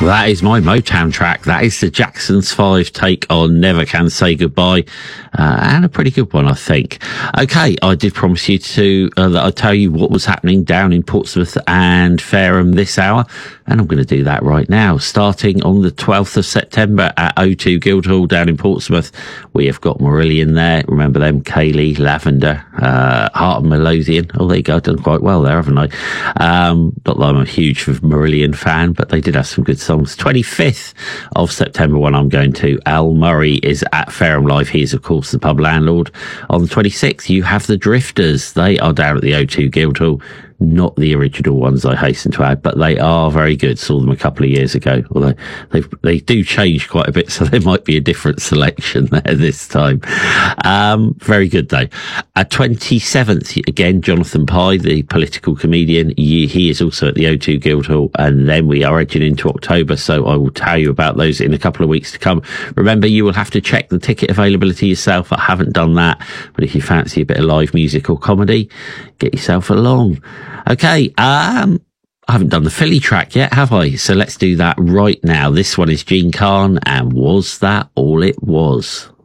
Well, that is my Motown track. That is the Jacksons 5 take on Never Can Say Goodbye, and a pretty good one, I think. Okay, I did promise you to that I'd tell you what was happening down in Portsmouth and Fareham this hour, and I'm going to do that right now. Starting on the 12th of September at O2 Guildhall down in Portsmouth, we have got Marillion there. Remember them? Kaylee, Lavender, Heart and Melodian. Oh, there you go. I've done quite well there, haven't I? Not that I'm a huge Marillion fan, but they did have some good songs. 25th of September when I'm going to. Al Murray is at Fareham Live. He is, of course, the pub landlord. On the 26th, you have the Drifters. They are down at the O2 Guildhall. Not the original ones, I hasten to add, but they are very good. Saw them a couple of years ago, although they do change quite a bit, so there might be a different selection there this time. Very good though. 27th, again, Jonathan Pye, the political comedian. He is also at the O2 Guildhall, and then we are edging into October, so I will tell you about those in a couple of weeks to come. Remember, you will have to check the ticket availability yourself. I haven't done that, but if you fancy a bit of live music or comedy, get yourself along. Okay, I haven't done the Philly track yet, have I? So let's do that right now. This one is Gene Khan, and Was That All It Was?